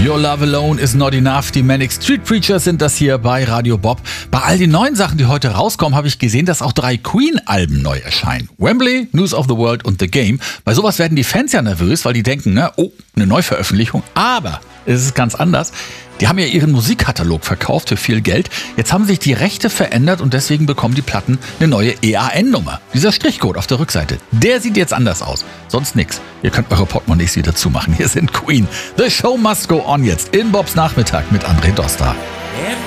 Your Love Alone is Not Enough. Die Manic Street Preachers sind das hier bei Radio Bob. Bei all den neuen Sachen, die heute rauskommen, habe ich gesehen, dass auch 3 Queen-Alben neu erscheinen. Wembley, News of the World und The Game. Bei sowas werden die Fans ja nervös, weil die denken, eine Neuveröffentlichung. Aber es ist ganz anders. Die haben ja ihren Musikkatalog verkauft für viel Geld. Jetzt haben sich die Rechte verändert und deswegen bekommen die Platten eine neue EAN-Nummer. Dieser Strichcode auf der Rückseite, der sieht jetzt anders aus. Sonst nix. Ihr könnt eure Portemonnaies wieder zumachen. Hier sind Queen. The Show Must Go On jetzt in Bobs Nachmittag mit André Doster.